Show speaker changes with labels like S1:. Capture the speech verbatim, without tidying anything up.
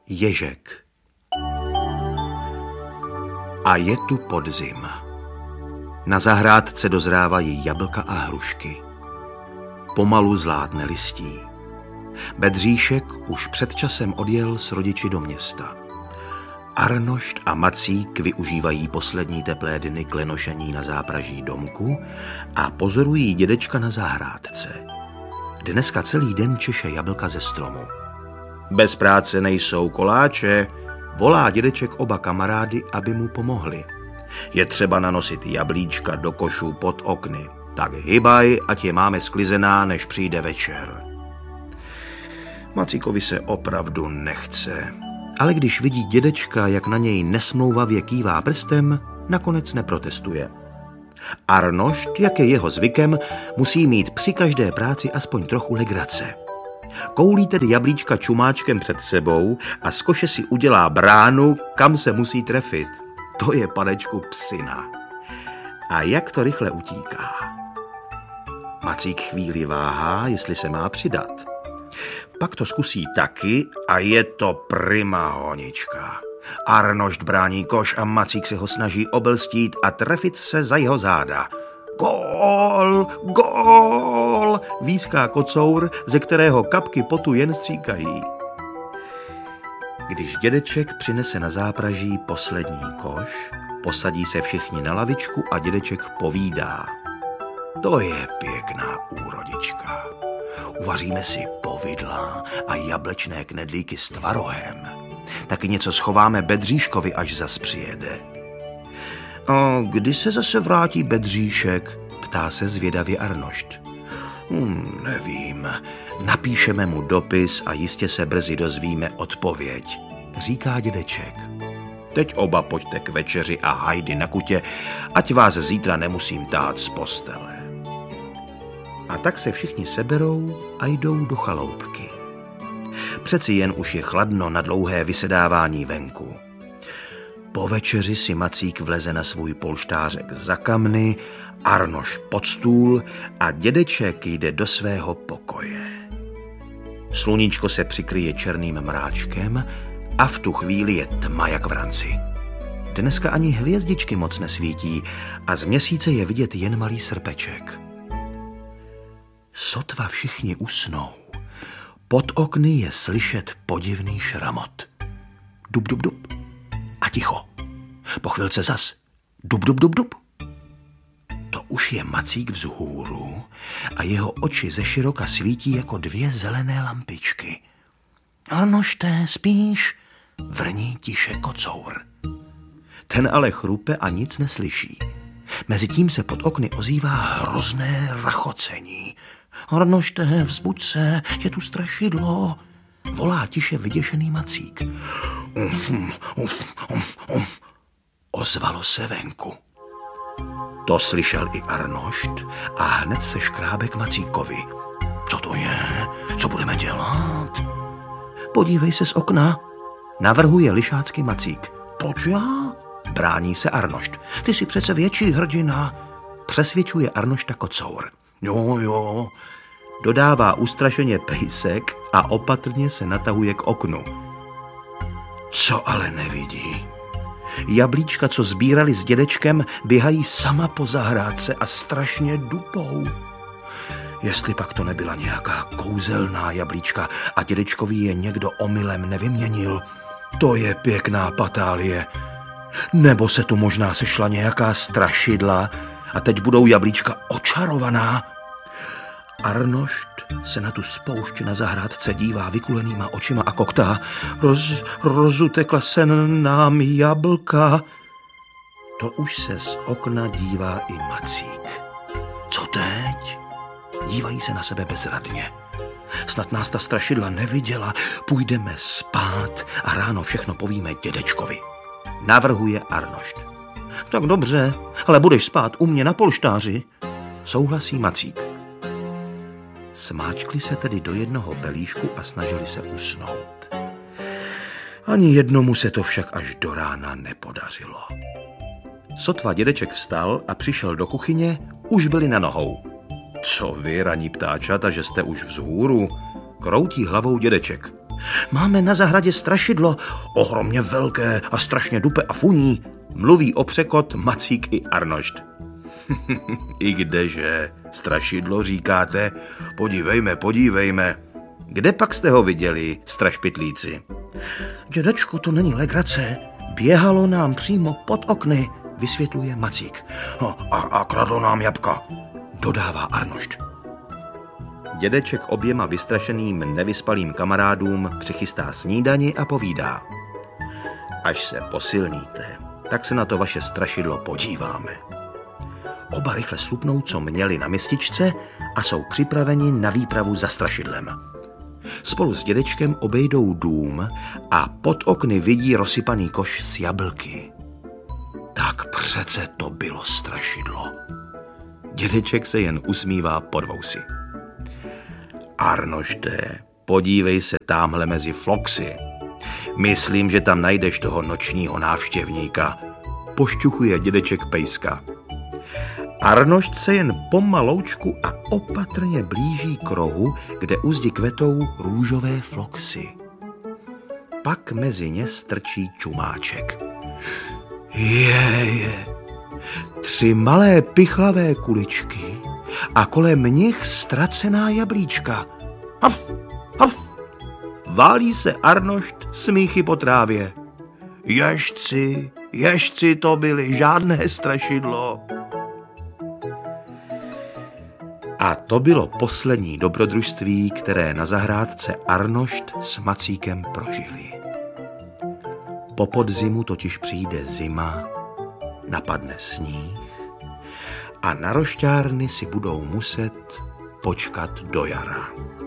S1: Ježek. A je tu podzim. Na zahrádce dozrávají jablka a hrušky. Pomalu zlátne listí. Bedříšek už před časem odjel s rodiči do města. Arnošt a Macík využívají poslední teplé dny k lenošení na zápraží domku a pozorují dědečka na zahrádce. Dneska celý den češe jablka ze stromu. Bez práce nejsou koláče, volá dědeček oba kamarády, aby mu pomohli. Je třeba nanosit jablíčka do košů pod okny. Tak hybaj, ať je máme sklizená, než přijde večer. Macíkovi se opravdu nechce, ale když vidí dědečka, jak na něj nesmlouvavě kývá prstem, nakonec neprotestuje. Arnošt, jak je jeho zvykem, musí mít při každé práci aspoň trochu legrace. Koulí tedy jablíčka čumáčkem před sebou a z koše si udělá bránu, kam se musí trefit. To je, panečku, psina. A jak to rychle utíká. Macík chvíli váhá, jestli se má přidat. Pak to zkusí taky a je to prima honička. Arnošt brání koš a Macík se ho snaží obelstít a trefit se za jeho záda. Gól, gól, výská kocour, ze kterého kapky potu jen stříkají. Když dědeček přinese na zápraží poslední koš, posadí se všichni na lavičku a dědeček povídá. To je pěkná úrodička. Uvaříme si povidla a jablečné knedlíky s tvarohem. Taky něco schováme Bedříškovi, až zas přijede. A kdy se zase vrátí Bedříšek? Ptá se zvědavě Arnošt. Hmm, nevím. Napíšeme mu dopis a jistě se brzy dozvíme odpověď, říká dědeček. Teď oba pojďte k večeři a hajdy na kutě, ať vás zítra nemusím tát z postele. A tak se všichni seberou a jdou do chaloupky. Přeci jen už je chladno na dlouhé vysedávání venku. Po večeři si Macík vleze na svůj polštářek za kamny, Arnošt pod stůl a dědeček jde do svého pokoje. Sluníčko se přikryje černým mráčkem a v tu chvíli je tma jak v ranci. Dneska ani hvězdičky moc nesvítí a z měsíce je vidět jen malý srpeček. Sotva všichni usnou. Pod okny je slyšet podivný šramot. Dub, dub, dub. A ticho. Po chvilce zas. Dub, dub, dub, dub. To už je Macík vzhůru a jeho oči ze široka svítí jako dvě zelené lampičky. Arnošte, spíš? Vrní tiše kocour. Ten ale chrupe a nic neslyší. Mezitím se pod okny ozývá hrozné rachocení. Arnošte, vzbuď se, je tu strašidlo, volá tiše vyděšený Macík. Um, um, um, um. Ozvalo se venku. To slyšel i Arnošt a hned se škrábe k Macíkovi. Co to je? Co budeme dělat? Podívej se z okna, navrhuje lišácky Macík. Proč já? Brání se Arnošt. Ty jsi přece větší hrdina, přesvědčuje Arnošta kocour. Jo, jo, dodává ustrašeně pejsek a opatrně se natahuje k oknu. Co ale nevidí? Jablíčka, co sbírali s dědečkem, běhají sama po zahrádce a strašně dupou. Jestli pak to nebyla nějaká kouzelná jablíčka a dědečkovi je někdo omylem nevyměnil, to je pěkná patálie. Nebo se tu možná sešla nějaká strašidla a teď budou jablíčka očarovaná. Arnošt se na tu spoušť na zahrádce dívá vykulenýma očima a koktá. Roz, rozutekla se nám jablka. To už se z okna dívá i Macík. Co teď? Dívají se na sebe bezradně. Snad nás ta strašidla neviděla. Půjdeme spát a ráno všechno povíme dědečkovi, navrhuje Arnošt. Tak dobře, ale budeš spát u mě na polštáři, souhlasí Macík. Smáčkli se tedy do jednoho pelíšku a snažili se usnout. Ani jednomu se to však až do rána nepodařilo. Sotva dědeček vstal a přišel do kuchyně, už byli na nohou. Co vy, raní ptáčata, že jste už vzhůru? Kroutí hlavou dědeček. Máme na zahradě strašidlo, ohromně velké a strašně dupe a funí, mluví o překot Macík i Arnošt. I kdeže, strašidlo říkáte? Podívejme, podívejme. Kde pak jste ho viděli, strašpitlíci? Dědečku, to není legrace. Běhalo nám přímo pod okny, vysvětluje Macík. No, a, a kradlo nám jabka, dodává Arnošt. Dědeček oběma vystrašeným nevyspalým kamarádům přichystá snídani a povídá. Až se posilníte, tak se na to vaše strašidlo podíváme. Oba rychle slupnou, co měli na mističce a jsou připraveni na výpravu za strašidlem. Spolu s dědečkem obejdou dům a pod okny vidí rozsypaný koš s jablky. Tak přece to bylo strašidlo. Dědeček se jen usmívá pod vousy. Arnošte, podívej se támhle mezi floxy. Myslím, že tam najdeš toho nočního návštěvníka, pošťuchuje dědeček Pejska. Arnošt se jen pomaloučku a opatrně blíží k rohu, kde u zdi kvetou růžové floxy. Pak mezi ně strčí čumáček. Jeje, tři malé pichlavé kuličky a kolem nich ztracená jablíčka. Haf, haf. Válí se Arnošt smíchy po trávě. Ježci, ježci to byly, žádné strašidlo. A to bylo poslední dobrodružství, které na zahrádce Arnošt s Macíkem prožili. Po podzimu totiž přijde zima, napadne sníh a na rošťárny si budou muset počkat do jara.